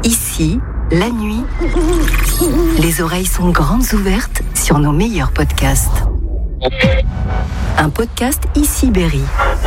Ici, la nuit, les oreilles sont grandes ouvertes sur nos meilleurs podcasts. Un podcast Ici Berry.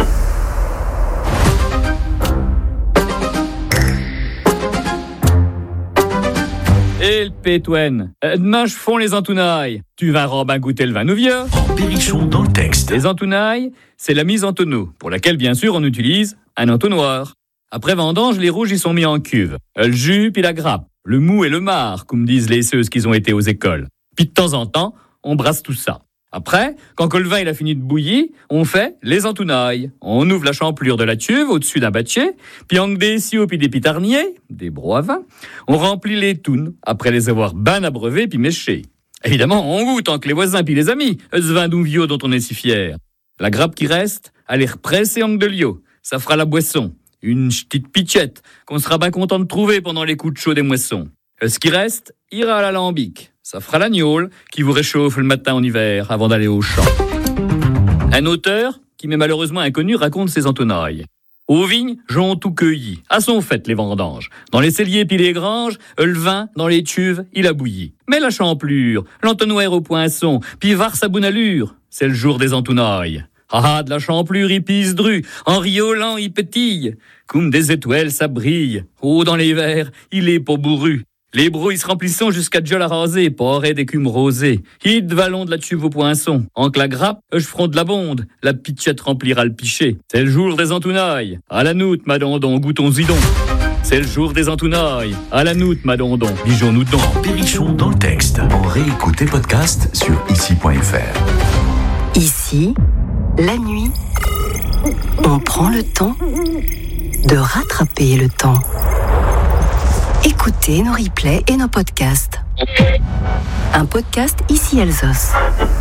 Et le pétouen. Demain, je fonds les entounailles. Tu vas Robin goûter le vin nouvieux. En Berrichon dans le texte. Les entounailles, c'est la mise en tonneau, pour laquelle, bien sûr, on utilise un entonnoir. Après vendange, les rouges y sont mis en cuve. Le jus, puis la grappe. Le mou et le marc, comme disent les ceux qui ont été aux écoles. Puis de temps en temps, on brasse tout ça. Après, quand le vin il a fini de bouillir, on fait les entounailles. On ouvre la champlure de la cuve au-dessus d'un battier, puis en des siots puis des pitarniers, des brocs à vin, on remplit les tounes, après les avoir ben abreuvés puis méchés. Évidemment, on goûte tant que les voisins puis les amis, ce vin d'ouvio dont on est si fier. La grappe qui reste, elle est repressée en de lio. Ça fera la boisson. Une petite pitchette qu'on sera bien content de trouver pendant les coups de chaud des moissons. Ce qui reste ira à l'alambic. Ça fera la gnôle qui vous réchauffe le matin en hiver avant d'aller au champ. Un auteur, qui m'est malheureusement inconnu, raconte ses entounailles. Aux vignes, j'ont tout cueilli. À son fait, les vendanges. Dans les celliers puis les granges, le vin, dans les cuves, il a bouilli. Mais la champlure, l'entonnoir au poinçon, puis var sa bonne allure, c'est le jour des entounailles. Ah, de la champlure, il pisse dru. En riolant, il pétille. Comme des étoiles, ça brille. Oh, dans les verres, il est pas bourru. Les brouilles se remplissent jusqu'à déjà la raser, porée d'écume rosée. Hid vallon de la tuve au poinçon. En que la grappe, je fronde la bonde. La pitchette remplira le pichet. C'est le jour des entounailles. À la noute, ma dondon, goûtons-y donc. C'est le jour des entounailles. À la noute, ma dondon, bijons-nous donc. Berrichon dans le texte. En réécoute et podcast sur ici.fr. Ici, la nuit, on prend le temps de rattraper le temps. Écoutez nos replays et nos podcasts. Un podcast Ici Alsos.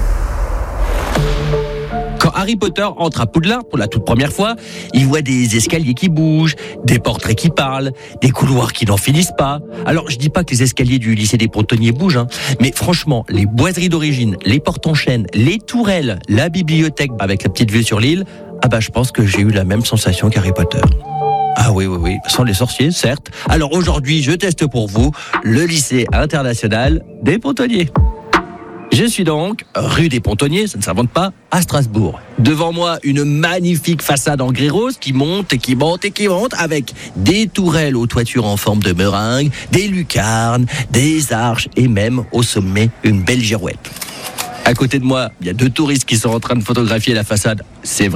Quand Harry Potter entre à Poudlard pour la toute première fois, il voit des escaliers qui bougent, des portraits qui parlent, des couloirs qui n'en finissent pas. Alors, je dis pas que les escaliers du lycée des Pontonniers bougent, mais franchement, les boiseries d'origine, les portes en chêne, les tourelles, la bibliothèque avec la petite vue sur l'île, je pense que j'ai eu la même sensation qu'Harry Potter. Ah oui, sans les sorciers, certes. Alors aujourd'hui, je teste pour vous le lycée international des Pontonniers. Je suis donc rue des Pontonniers, ça ne s'invente pas, à Strasbourg. Devant moi, une magnifique façade en gris rose qui monte et qui monte et qui monte, avec des tourelles aux toitures en forme de meringue, des lucarnes, des arches et même au sommet une belle girouette. À côté de moi, il y a 2 touristes qui sont en train de photographier la façade. C'est vrai.